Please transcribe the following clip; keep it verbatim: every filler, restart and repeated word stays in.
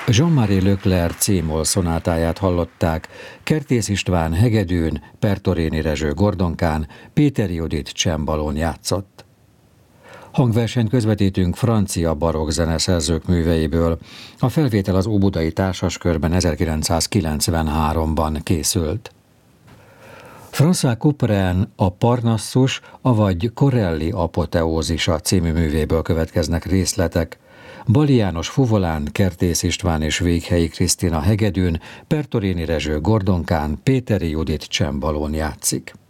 Jean-Marie Leclerc C-moll szonátáját hallották, Kertész István hegedűn, Pertorini Rezső gordonkán, Péter Judit csembalón játszott. Hangversenyt közvetítünk francia barokk zeneszerzők műveiből. A felvétel az Óbudai Társaskörben ezerkilencszázkilencvenháromban készült. François Couperin a Parnassus, avagy Corelli apoteózisa című művéből következnek részletek. Bali János fuvolán, Kertész István és Véghelyi Krisztina hegedűn, Pertorini Rezső gordonkán, Péteri Judit csembalón játszik.